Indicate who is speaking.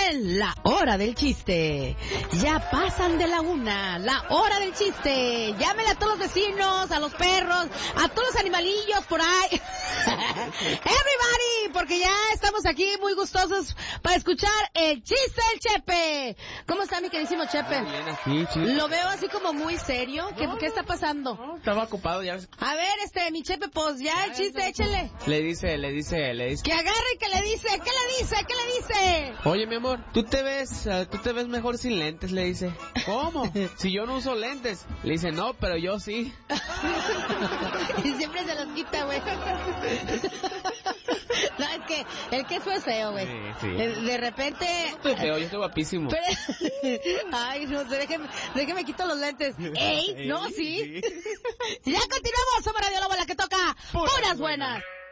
Speaker 1: en la hora del chiste. Ya pasan de la 1, la hora del chiste. Llámenle a todos los vecinos, a los perros, a todos los animalillos por ahí. Everybody, porque ya estamos aquí muy gustosos para escuchar el chiste del Chepe. ¿Cómo está mi queridísimo Chepe?
Speaker 2: Bien, aquí, chico.
Speaker 1: Lo veo así como muy serio. ¿Qué está pasando?
Speaker 2: No, estaba ocupado ya.
Speaker 1: A ver, mi Chepe, pues ya el chiste, échale.
Speaker 2: Le dice.
Speaker 1: Que agarre y que le dice. ¿Qué le dice?
Speaker 2: Oye, mi amor, tú te ves mejor sin lentes, le dice. ¿Cómo? Si yo no uso lentes. Le dice, no, pero yo sí.
Speaker 1: Y siempre se los quita, güey. No, es que el queso es feo, güey.
Speaker 2: Sí.
Speaker 1: De repente...
Speaker 2: Estoy feo, yo estoy guapísimo.
Speaker 1: Ay, no, déjeme quito los lentes. ¡Ey! No, sí. Ya continuamos, somos Radio Lobo, la que toca puras buenas.